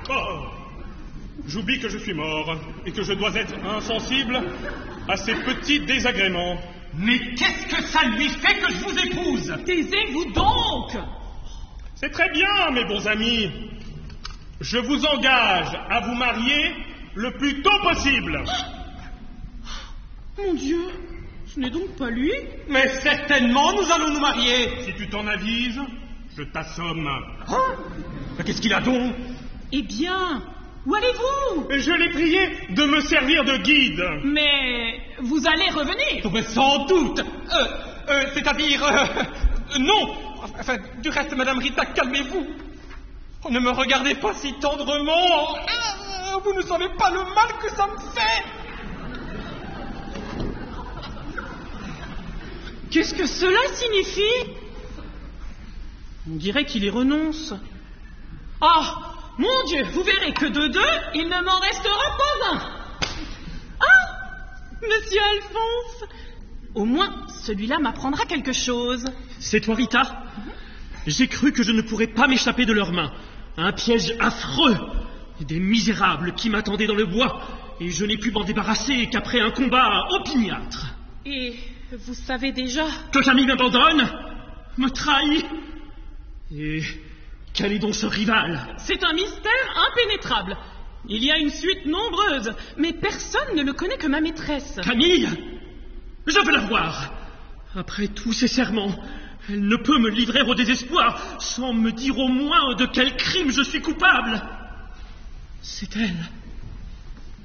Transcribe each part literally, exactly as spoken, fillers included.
Oh, j'oublie que je suis mort et que je dois être insensible à ces petits désagréments. Mais qu'est-ce que ça lui fait que je vous épouse? Taisez-vous donc! C'est très bien, mes bons amis. Je vous engage à vous marier le plus tôt possible. Mon Dieu, ce n'est donc pas lui? Mais certainement, nous allons nous marier. Si tu t'en avises, je t'assomme. Hein? Mais qu'est-ce qu'il a donc? Eh bien, où allez-vous? Je l'ai prié de me servir de guide. Mais vous allez revenir? Oh, mais sans doute. Euh, euh, c'est-à-dire... Euh, euh, non. Enfin, du reste, Madame Rita, calmez-vous. Oh, ne me regardez pas si tendrement. Euh, vous ne savez pas le mal que ça me fait. Qu'est-ce que cela signifie? On dirait qu'il y renonce. Ah, mon Dieu, vous verrez que de deux, il ne m'en restera pas un. Ah, Monsieur Alphonse, au moins celui-là m'apprendra quelque chose. C'est toi, Rita? J'ai cru que je ne pourrais pas m'échapper de leurs mains. Un piège affreux. Des misérables qui m'attendaient dans le bois, et je n'ai pu m'en débarrasser qu'après un combat opiniâtre. Et vous savez déjà... Que Camille m'abandonne, me trahit. Et quel est donc ce rival? C'est un mystère impénétrable. Il y a une suite nombreuse, mais personne ne le connaît que ma maîtresse. Camille? Je veux la voir. Après tous ces serments, elle ne peut me livrer au désespoir sans me dire au moins de quel crime je suis coupable. C'est elle.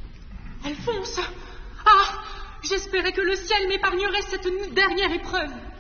Alphonse! Ah! J'espérais que le ciel m'épargnerait cette dernière épreuve.